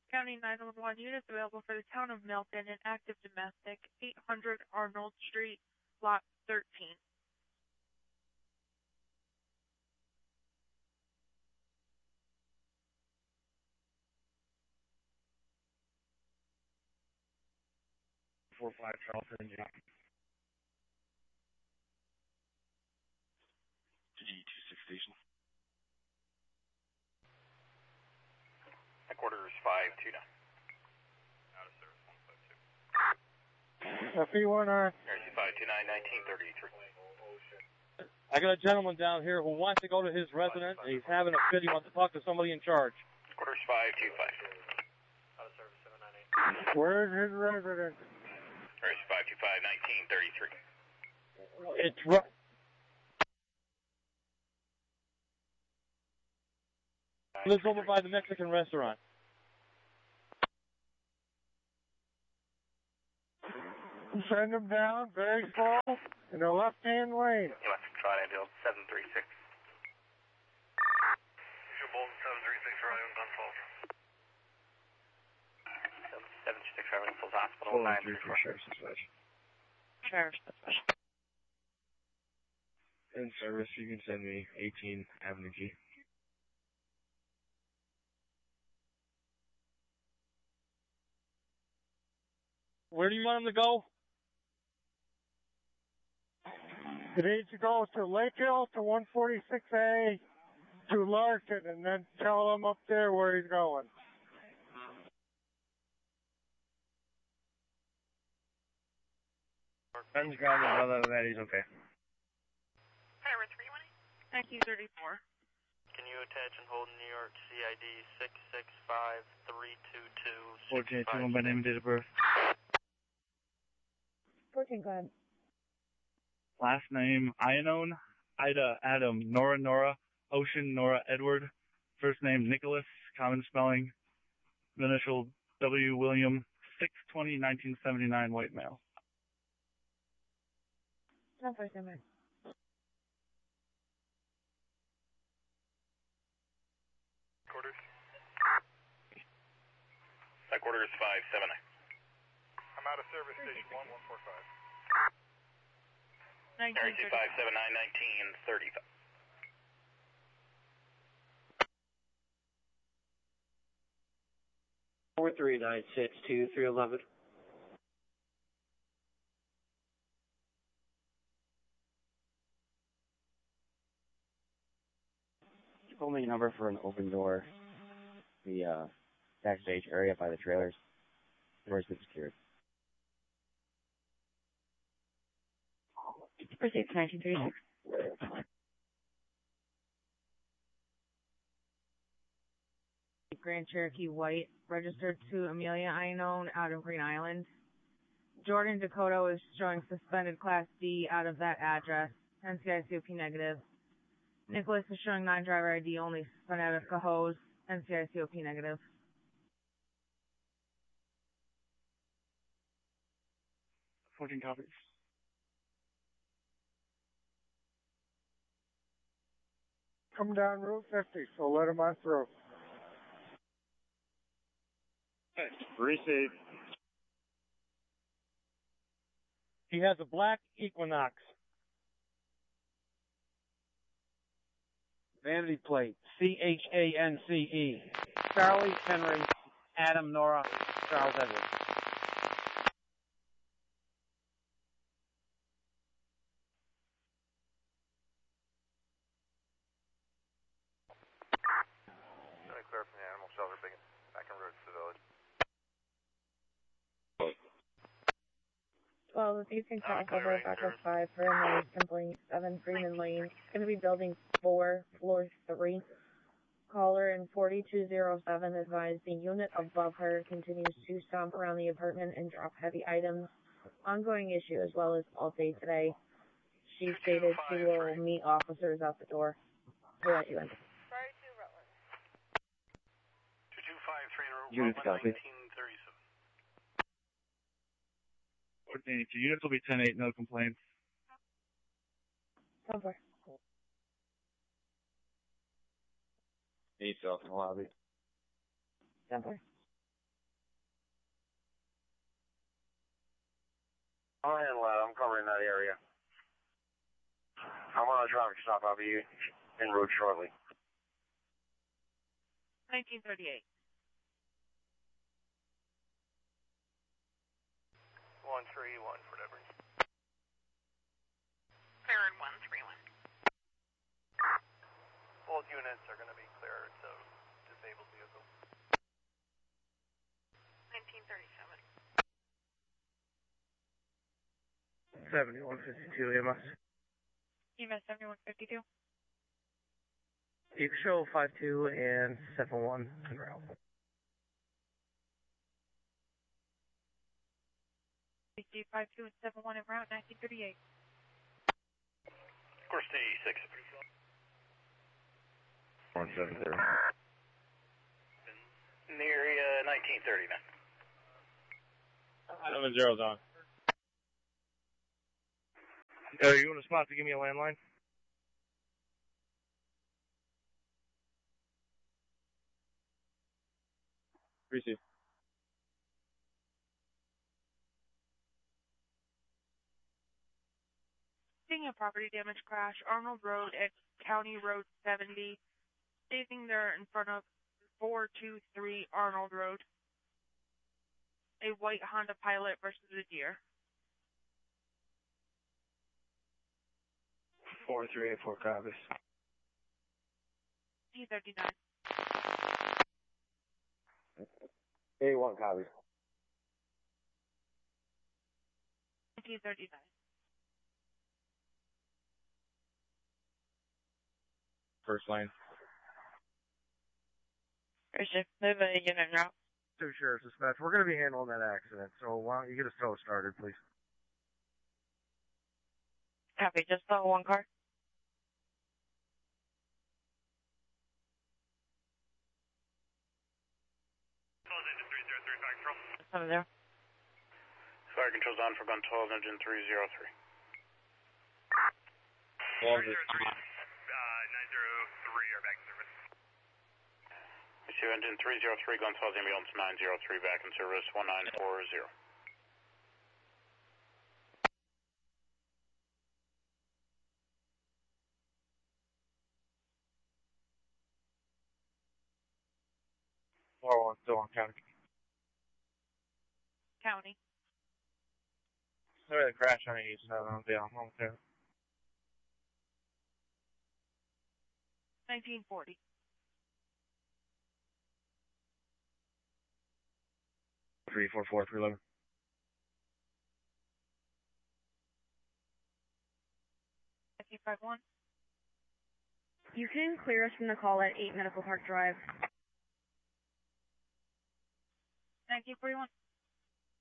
County 911 units available for the town of Milton and active domestic, 800 Arnold Street, Lot 13. Five Charleston, Jack. D26 station. Headquarters 529. Out of service 152. FE1R. RC 529, 1933. I got a gentleman down here who wants to go to his residence, and he's having a fit. He wants to talk to somebody in charge. Headquarters 525. Out of service 798. Where's his residence? RC 525, 1933. It's right. Lives over by the Mexican restaurant. Send him down very slow in the left-hand lane. West Trident Hill 736. Bolton 736, Ryan Gunfalls. 736, Ryan Gunfalls Hospital. Hold on, 3 for Sheriff's Dispatch. Sheriff's Dispatch. In service, you can send me 18 Avenue G. Where do you want him to go? He needs to go to Lake Hill, to 146A, to Larson, and then tell him up there where he's going. Ben's got it, other than that, he's okay. Tower 318? 1934. Can you attach and hold New York CID 665-322? 1481 by name and date of birth. 14, go ahead. Last name, Iannone, Ida, Adam, Nora, Ocean, Nora, Edward. First name, Nicholas, common spelling. Initial, W. William, 6/20/1979, white male. No, first name. Headquarters. Headquarters 579. I'm out of service station 1145. RC 579, 1935. Four 3962 311. Told me a number for an open door, the backstage area by the trailers. Doors been secured. Proceed to 1936. Grand Cherokee White, registered to Amelia Iannone out of Green Island. Jordan Dakota was showing suspended Class D out of that address, NCICOP negative. Nicholas is showing non-driver ID only, suspended out of Cohoes, NCICOP negative. 14 copies. Come down Route 50, so let him on through. Receive. He has a black Equinox. Vanity plate, CHANCE. Charlie, Henry, Adam, Nora, Charles Edwards. Clear from the animal shelter, back en route to the village. Well, if you can cross over Backer 5 for a noise complaint, 7 Freeman Lane. It's going to be building 4, floor 3. Caller in 4207 advised the unit above her continues to stomp around the apartment and drop heavy items. Ongoing issue as well as all day today. She stated she will meet officers out the door to let you in. 2253 Units copy. 1937. 14, units will be 10-8, no complaints. Over. 8 off in the lobby. Over. I'll handle that. I'm covering that area. I'm on a traffic stop. I'll be en route shortly. 1938. 131 for Denver. Clear in 131. Both units are going to be cleared to disabled vehicle. 1937. 7152 EMS. EMS 7152. You can show 52 and 71 en route. PC 52 and 71 en route, 1938. Course 86. 170. In the area, 1930 now. 7-0's on. Are you in a spot to give me a landline? Receive. Seeing a property damage crash, Arnold Road at County Road 70. Staging there in front of 423 Arnold Road. A white Honda Pilot versus a deer. 4384 copies. T39. 81 copies. 1939. First lane. Christian, move a unit route. Two Sheriff's Dispatch. We're going to be handling that accident, so why don't you get us tow started, please? Copy, just the one car. Some there. Fire control's on for gun 12, engine 303. 12 is 903 are back in service. Issue engine 303, gun 12, ambulance 903 back in service, 1940. Still on county. County. Sorry, the crash on 87. Yeah, I'm okay. 1940. Three 311. One. You can clear us from the call at 8 Medical Park Drive. 1941.